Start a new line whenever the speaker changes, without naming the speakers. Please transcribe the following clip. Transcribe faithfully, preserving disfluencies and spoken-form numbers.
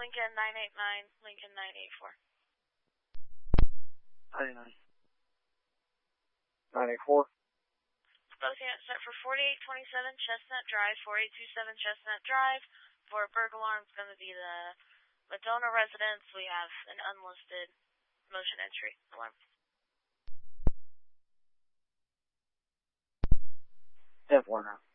Lincoln nine eight nine, Lincoln nine eight four.
nine eight nine. nine eight four.
Both units set for forty-eight twenty-seven Chestnut Drive, forty-eight twenty-seven Chestnut Drive. For burglar alarm, it's going to be the Madonna residence. We have an unlisted motion entry alarm.
ten four now.